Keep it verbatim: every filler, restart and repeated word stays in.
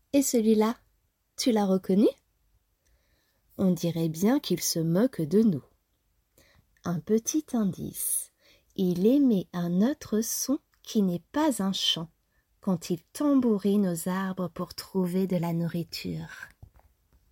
Et celui-là, tu l'as reconnu? On dirait bien qu'il se moque de nous. Un petit indice. Il émet un autre son qui n'est pas un chant quand il tambourine aux arbres pour trouver de la nourriture.